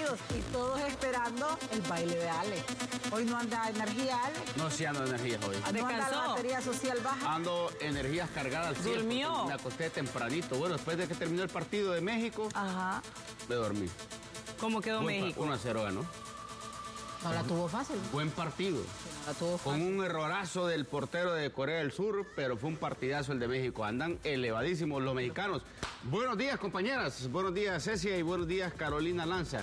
partidos y todos esperando el baile de Ale. Hoy no anda energía, Ale. No, sí ando energías hoy. No anda la batería social baja. Ando energías cargadas al 100. ¿Durmió? Me acosté tempranito. Bueno, después de que terminó el partido de México, me dormí. ¿Cómo quedó México? 1-0 ganó. No la tuvo fácil. Buen partido. No la tuvo fácil. Con un errorazo del portero de Corea del Sur, pero fue un partidazo el de México. Andan elevadísimos los mexicanos. Buenos días, compañeras. Buenos días, Cecia, y buenos días, Carolina Lanza.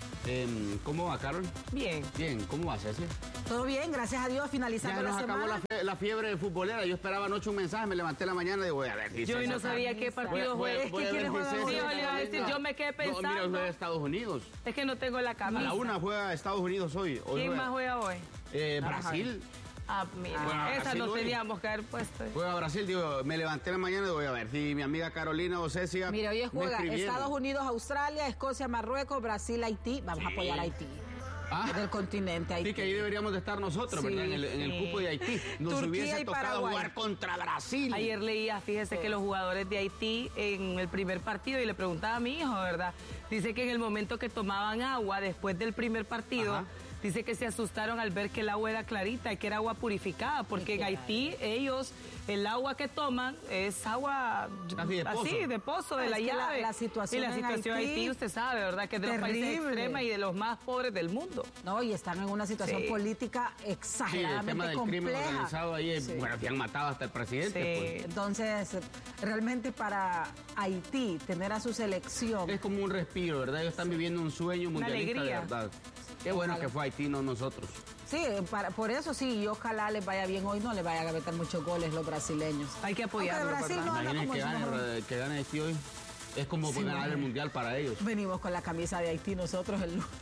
¿Cómo va, Carol? Bien. Bien, ¿cómo va, Cecia? Todo bien, gracias a Dios, finalizando Ya nos la semana. acabó la fiebre futbolera. Yo esperaba anoche un mensaje, me levanté en la mañana y digo, voy a ver. Yo hoy no sabía qué partido fue. Voy a ver Sí, si yo César- le iba a decir, yo me quedé No, mira, pensando. juega Estados Unidos. Es que no tengo la A camisa. la 1 juega Estados Unidos hoy. ¿Quién más juega hoy? Brasil. Ah, mira, Bueno, esa Brasil no hoy. teníamos que haber puesto. Juega Brasil, digo, me levanté en la mañana y voy a ver si mi amiga Carolina o Cecia. Mira, hoy me juega escribieron. Estados Unidos, Australia, Escocia, Marruecos, Brasil, Haití. Vamos a apoyar a Haití. Del continente Haití. Sí, que ahí deberíamos de estar nosotros, Sí, ¿verdad? En el cupo de Haití. Nos Turquía hubiese y tocado Paraguay. jugar contra Brasil. Ayer leía, fíjese que los jugadores de Haití en el primer partido, y le preguntaba a mi hijo, ¿verdad? Dice que en el momento que tomaban agua después del primer partido, Ajá. dice que se asustaron al ver que el agua era clarita y que era agua purificada, porque en Haití ellos, el agua que toman es agua Casi de pozo. así, de pozo, de Es la que llave. la situación y la en situación en Haití, Haití, usted sabe, ¿verdad? Que es de los países terrible. extremos y de los más pobres del mundo. No, y están en una situación Sí. política Sí, el exageradamente tema del crimen compleja. organizado ahí, Sí. bueno, que han matado hasta el presidente. Sí. Entonces, realmente para Haití tener a su selección, Pues. Es como un respiro, ¿verdad? Ellos están viviendo un sueño Una mundialista de alegría. verdad. Qué bueno que fue Haití, no nosotros. sí, por eso sí, y ojalá les vaya bien hoy, no les vayan a meter muchos goles los brasileños. Hay que apoyarlo, Aunque Brasil ¿verdad? no anda Imaginen como que si no- que gane Haití hoy. Es como Sí, ganar el bueno. mundial para ellos. Venimos con la camisa de Haití nosotros el lunes.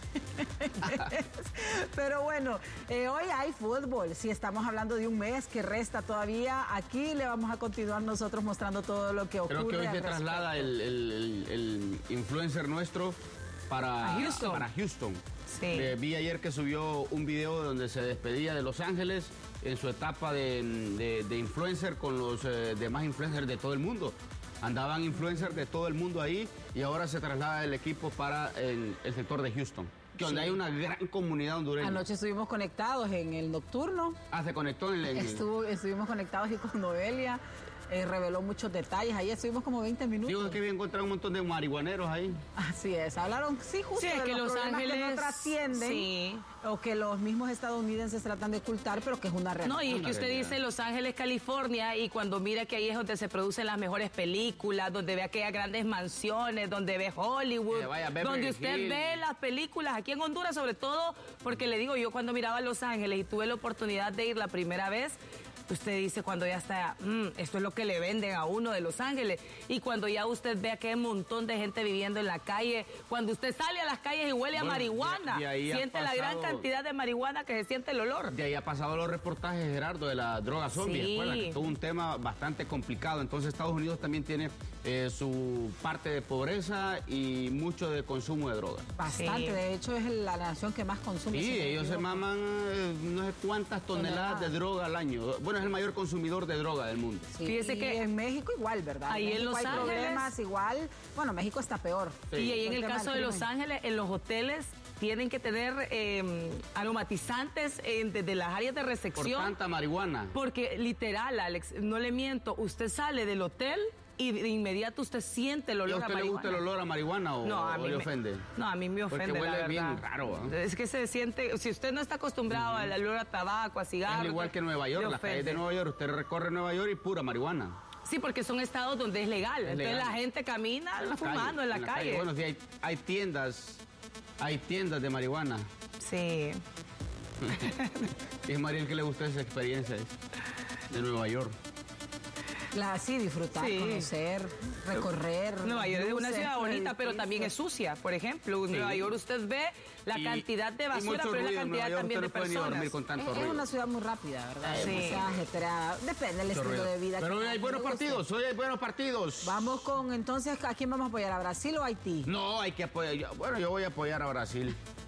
Pero bueno, hoy hay fútbol. Si estamos hablando de un mes que resta todavía, aquí le vamos a continuar nosotros mostrando todo lo que ocurre. Creo que hoy al se respecto. traslada el influencer nuestro para Houston. Sí. Vi ayer que subió un video donde se despedía de Los Ángeles en su etapa de influencer con los demás influencers de todo el mundo. Andaban influencers de todo el mundo ahí y ahora se traslada el equipo para el sector de Houston, donde hay una gran comunidad hondureña. Anoche estuvimos conectados en el nocturno. Se conectó en el... Estuvimos conectados y con Noelia. Reveló muchos detalles. Ahí estuvimos como 20 minutos. Digo que vi encontrar un montón de marihuaneros ahí. Así es. Hablaron, sí, justo Sí, es de que los Los problemas que Ángeles, no trascienden. sí. O que los mismos estadounidenses tratan de ocultar, pero que es una realidad. No, y es Una que usted realidad. dice Los Ángeles, California, y cuando mira que ahí es donde se producen las mejores películas, donde ve aquellas grandes mansiones, donde ve Hollywood, Que vaya a Beverly donde usted Hills. ve las películas aquí en Honduras, sobre todo, porque le digo, yo cuando miraba Los Ángeles y tuve la oportunidad de ir la primera vez, usted dice cuando ya está, esto es lo que le venden a uno de Los Ángeles. Y cuando ya usted ve que hay un montón de gente viviendo en la calle, cuando usted sale a las calles y huele a Bueno, marihuana, de ahí ha siente la gran pasado- cantidad de marihuana que se siente el olor. De ahí ha pasado los reportajes, Gerardo, de la droga zombie. Sí. Recuerda que es todo un tema bastante complicado. Entonces Estados Unidos también tiene su parte de pobreza y mucho de consumo de drogas. Bastante. Sí. De hecho, es la nación que más consume. Sí, si no me ellos se equivoco. maman no sé cuántas toneladas de droga al año. Bueno, es el mayor consumidor de droga del mundo. Sí, Fíjese y que en México igual, ¿verdad? ahí en México Los hay Ángeles- problemas igual. Bueno, México está peor. Sí. Y ahí en Por el tema caso del de Los crimen. Ángeles, en los hoteles tienen que tener aromatizantes desde las áreas de Por recepción. tanta marihuana. Porque literal, Alex, no le miento, usted sale del hotel y de inmediato usted siente el ¿Y a olor a usted le marihuana. gusta el olor a marihuana o, No, a o mí le me ofende? No, a mí me Porque ofende, huele la bien verdad. raro, Es que se siente, si usted no está acostumbrado al olor a tabaco, a cigarro. Es al igual que en Nueva York, le las calles de ofende. Nueva York. Usted recorre Nueva York y pura marihuana. Sí, porque son estados donde es legal. Entonces legal. la gente camina En la fumando calle, en la calle. Bueno, sí, hay tiendas de marihuana. Sí. Y es Mariel que le gusta esa experiencia de Nueva York. Sí, disfrutar, Sí. conocer, recorrer. Nueva York es una luces, ciudad bonita, pero edificios. también es sucia. Por ejemplo, en Nueva York usted ve la Y- cantidad de y basura, mucho pero es la ruido en Nueva cantidad York. también Usted de no puede ni personas. dormir con tanto Es ruido. una ciudad muy rápida, ¿verdad? Sí. Demasiado ajetreada. Depende del Mucho estilo ruido. de vida. Pero que hoy hay cada buenos uno guste. partidos, hoy hay buenos partidos. Vamos con, entonces, ¿a quién vamos a apoyar? ¿A Brasil o a Haití? No, hay que apoyar. Bueno, yo voy a apoyar a Brasil.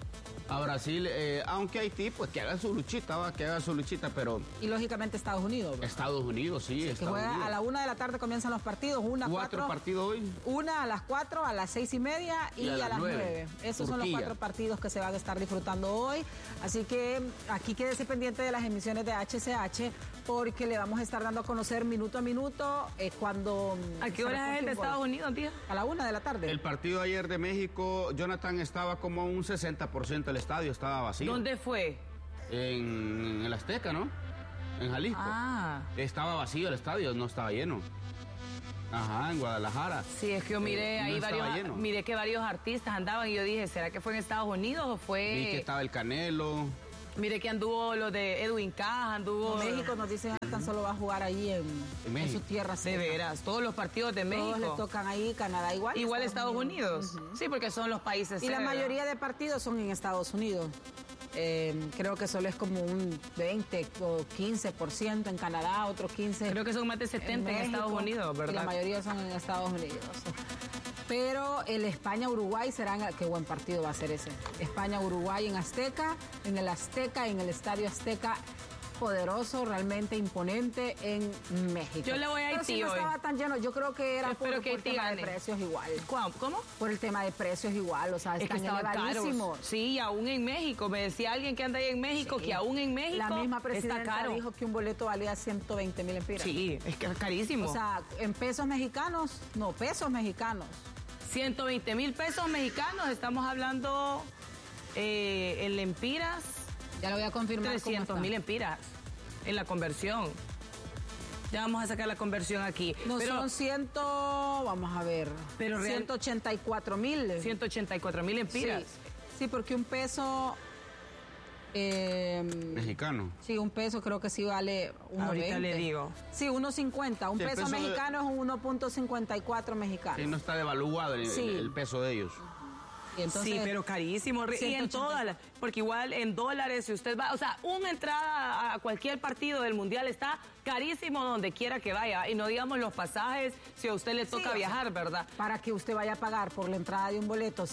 A Brasil, aunque Haití, pues que haga su luchita, pero... Y lógicamente Estados Unidos. ¿Verdad? Estados Unidos, sí, Estados que juega Unidos. A la 1 de la tarde comienzan los partidos, 4 partidos hoy. Una a las 4, a las 6:30 y a las 9. Esos son los 4 partidos que se van a estar disfrutando hoy. Así que aquí quédese pendiente de las emisiones de HCH porque le vamos a estar dando a conocer minuto a minuto cuando... ¿A qué hora es el de Estados Unidos, tía? A la 1 de la tarde. El partido de ayer de México, Jonathan, estaba como un 60%, el estadio estaba vacío. ¿Dónde fue? En el Azteca, ¿no? En Jalisco. Estaba vacío el estadio, no estaba lleno. Ajá, en Guadalajara. Sí, es que yo miré ahí miré que varios artistas andaban y yo dije, ¿será que fue en Estados Unidos o fue...? Vi que estaba el Canelo. Mire que anduvo lo de Edwin Caja, anduvo... México nos dicen que tan solo va a jugar ahí en su tierra. De veras, todos los partidos de México. Todos les tocan ahí, Canadá igual. Igual Estados Unidos. Sí, porque son los países. Y la mayoría de partidos son en Estados Unidos. Creo que solo es como un 20 o 15% en Canadá, otros 15%. Creo que son más de 70 en Estados Unidos, ¿verdad? Y la mayoría son en Estados Unidos. Pero el España-Uruguay será... Qué buen partido va a ser ese. España-Uruguay en Azteca, en el Estadio Azteca, poderoso, realmente imponente en México. Yo le voy a Haití si no hoy. estaba tan lleno, yo creo que era por el tema de precios igual. ¿Cómo? Por el tema de precios igual, o sea, es están que estaban elevadísimos. Caros. Sí, aún en México. Me decía alguien que anda ahí en México, que aún en México la misma presidenta está caro. dijo que un boleto valía 120,000 empiras. Sí, es que es carísimo. O sea, en pesos mexicanos, 120,000 pesos mexicanos, estamos hablando en lempiras. Ya lo voy a confirmar. 300,000 empiras en la conversión. Ya vamos a sacar la conversión aquí. No, pero son vamos a ver, pero 184,000. 184,000 empiras. Sí, porque un peso... mexicano. Sí, un peso creo que sí vale 1.20. Ahorita le digo. Sí, 1.50. Un peso mexicano es 1.54 mexicano. Sí, no está devaluado el peso de ellos. Entonces, sí, pero carísimo. Y en todas, porque igual en dólares, si usted va, o sea, una entrada a cualquier partido del Mundial está carísimo donde quiera que vaya. Y no digamos los pasajes, si a usted le toca viajar, ¿verdad? Para que usted vaya a pagar por la entrada de un boleto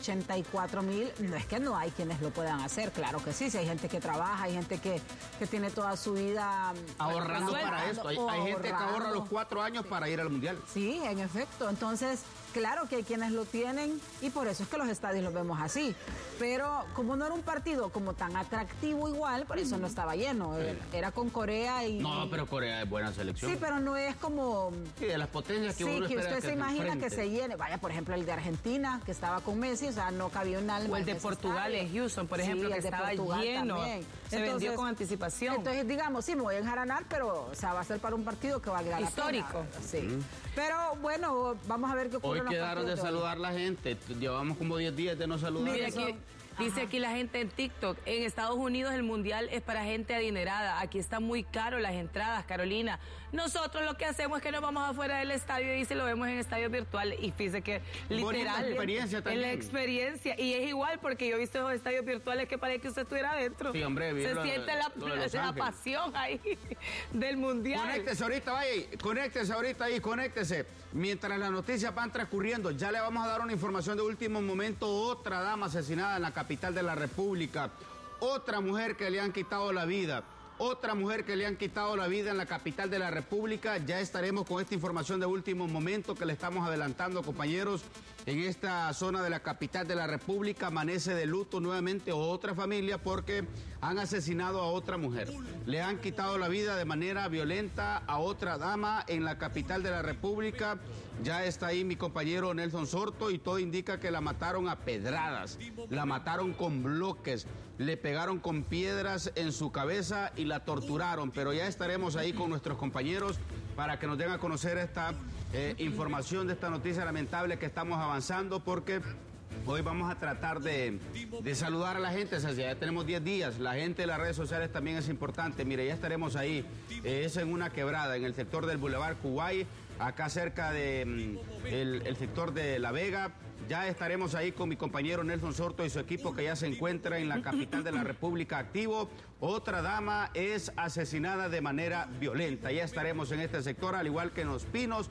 184,000, no es que no hay quienes lo puedan hacer, claro que sí. Si hay gente que trabaja, hay gente que tiene toda su vida ahorrando para esto. Hay gente que ahorra los 4 años para ir al Mundial. Sí, en efecto. Entonces, claro que hay quienes lo tienen y por eso es que los estadios los vemos así. Pero como no era un partido como tan atractivo igual, por eso no estaba lleno. Era con Corea y... No, pero Corea es buena selección. Sí, pero no es como... Sí, de las potencias que uno espera usted se imagina que se llene. Vaya, por ejemplo, el de Argentina, que estaba con Messi, o sea, no cabía un alma. O el de Portugal en Houston, por ejemplo, que estaba lleno. Se vendió con anticipación. Entonces, digamos, sí, me voy a enjaranar, pero o sea, va a ser para un partido que valga la pena. Histórico. Sí. Pero bueno, vamos a ver qué ocurre. Hoy quedaron de saludar la gente. Llevamos como 10 días de no saludar. Mire aquí, dice aquí la gente en TikTok, en Estados Unidos el Mundial es para gente adinerada. Aquí están muy caros las entradas, Carolina. Nosotros lo que hacemos es que nos vamos afuera del estadio y se lo vemos en estadios virtuales. Y fíjese que literal experiencia también. Es la experiencia. Y es igual porque yo he visto esos estadios virtuales que parece que usted estuviera adentro. Sí, hombre, se siente la pasión ahí del Mundial. Conéctese ahorita, vaya, conéctese ahorita ahí, conéctese. Mientras las noticias van transcurriendo, ya le vamos a dar una información de último momento. Otra dama asesinada en la capital de la República. Otra mujer que le han quitado la vida. Otra mujer que le han quitado la vida en la capital de la República. Ya estaremos con esta información de último momento que le estamos adelantando, compañeros. En esta zona de la capital de la República amanece de luto nuevamente otra familia porque han asesinado a otra mujer. Le han quitado la vida de manera violenta a otra dama en la capital de la República. Ya está ahí mi compañero Nelson Sorto y todo indica que la mataron a pedradas, la mataron con bloques, le pegaron con piedras en su cabeza y la torturaron. Pero ya estaremos ahí con nuestros compañeros para que nos den a conocer esta información de esta noticia lamentable que estamos avanzando, porque hoy vamos a tratar de saludar a la gente. O sea, ya tenemos 10 días. La gente de las redes sociales también es importante. Mire, ya estaremos ahí. Es en una quebrada, en el sector del Boulevard Kuwait, acá cerca de el sector de La Vega. Ya estaremos ahí con mi compañero Nelson Sorto y su equipo que ya se encuentra en la capital de la República activo. Otra dama es asesinada de manera violenta. Ya estaremos en este sector, al igual que en Los Pinos.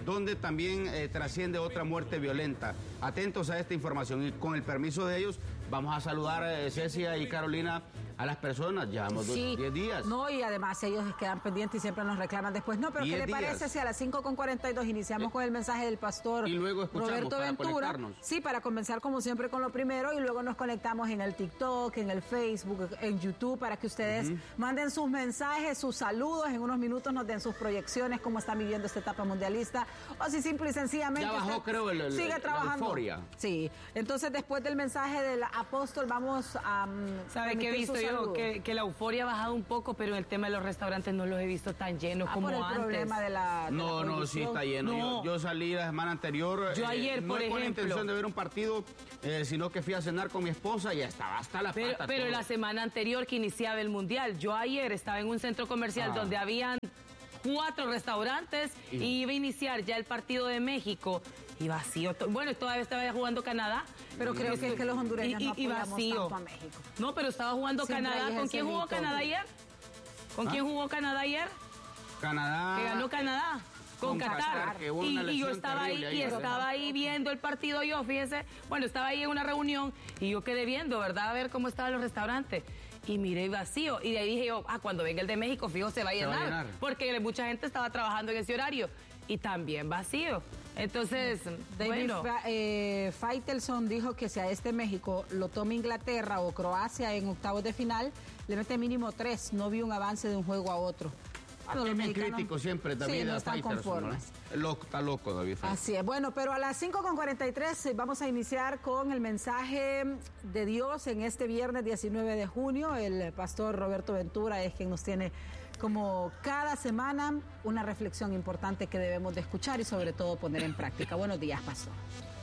donde también trasciende otra muerte violenta. Atentos a esta información y con el permiso de ellos vamos a saludar, Cecia y Carolina, a las personas. Llevamos 10 días. No, y además ellos quedan pendientes y siempre nos reclaman después. No, pero ¿qué le parece si a las 5:42 iniciamos con el mensaje del pastor y luego escuchamos Roberto para Ventura? Conectarnos. Sí, para comenzar como siempre con lo primero y luego nos conectamos en el TikTok, en el Facebook, en YouTube, para que ustedes manden sus mensajes, sus saludos. En unos minutos nos den sus proyecciones, cómo están viviendo esta etapa mundialista. O si simple y sencillamente ya bajó, creo, sigue trabajando. La euforia. Sí, entonces después del mensaje del apóstol vamos a... ¿Sabe qué he visto yo? Que la euforia ha bajado un poco, pero en el tema de los restaurantes no los he visto tan llenos como por el antes. Problema de la no, sí está lleno. No. Yo salí la semana anterior. Yo ayer, no por con ejemplo. la intención de ver un partido, sino que fui a cenar con mi esposa y ya estaba hasta la pata. Pero la semana anterior que iniciaba el Mundial, yo ayer estaba en un centro comercial donde habían 4 restaurantes y iba a iniciar ya el partido de México y vacío. Bueno, todavía estaba jugando Canadá. Pero creo que es que los hondureños no apoyamos tanto a México. No, pero estaba jugando Siempre Canadá. ¿Con quién jugó Canadá ayer? ¿Con quién jugó Canadá ayer? Canadá. Que ganó Canadá. Con Qatar. Y yo estaba ahí viendo el partido yo, fíjese. Bueno, estaba ahí en una reunión y yo quedé viendo, ¿verdad? A ver cómo estaban los restaurantes. Y miré vacío. Y de ahí dije yo, cuando venga el de México, fijo, se va a llenar. Porque mucha gente estaba trabajando en ese horario. Y también vacío. Entonces, David Faitelson dijo que si a este México lo toma Inglaterra o Croacia en octavos de final, le mete mínimo 3. No vi un avance de un juego a otro. Es muy crítico siempre, David. Sí, no están conformes. Está loco, David. Así es. Bueno, pero a las 5:43 vamos a iniciar con el mensaje de Dios en este viernes 19 de junio. El pastor Roberto Ventura es quien nos tiene, como cada semana, una reflexión importante que debemos de escuchar y sobre todo poner en práctica. Buenos días, pastor.